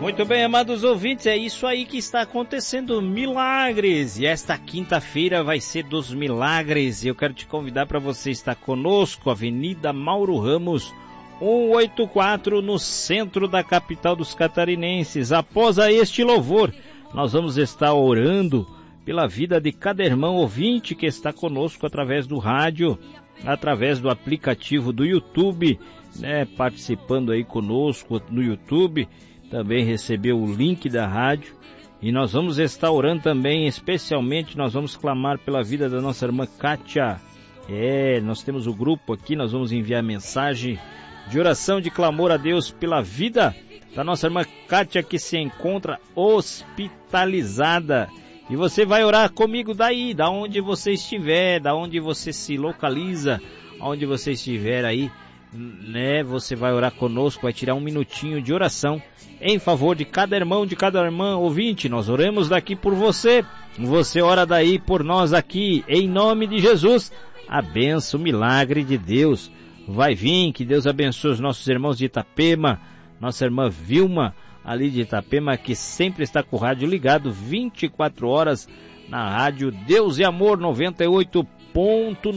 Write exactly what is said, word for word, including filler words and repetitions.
Muito bem, amados ouvintes, é isso aí que está acontecendo, milagres. E esta quinta-feira vai ser dos milagres. E eu quero te convidar para você estar conosco, Avenida Mauro Ramos, cento e oitenta e quatro, no centro da capital dos catarinenses. Após este louvor, nós vamos estar orando pela vida de cada irmão ouvinte que está conosco através do rádio, através do aplicativo do YouTube, né, participando aí conosco no YouTube. Também recebeu o link da rádio, e nós vamos estar orando também, especialmente nós vamos clamar pela vida da nossa irmã Kátia. É, nós temos o grupo aqui, nós vamos enviar mensagem de oração, de clamor a Deus pela vida da nossa irmã Kátia, que se encontra hospitalizada. E você vai orar comigo daí, da onde você estiver, da onde você se localiza, onde você estiver aí, né? Você vai orar conosco, vai tirar um minutinho de oração em favor de cada irmão, de cada irmã ouvinte. Nós oramos daqui por você, você ora daí por nós aqui, em nome de Jesus. A bênção, o milagre de Deus vai vir. Que Deus abençoe os nossos irmãos de Itapema, nossa irmã Vilma, ali de Itapema, que sempre está com o rádio ligado vinte e quatro horas na rádio Deus e Amor noventa e oito ponto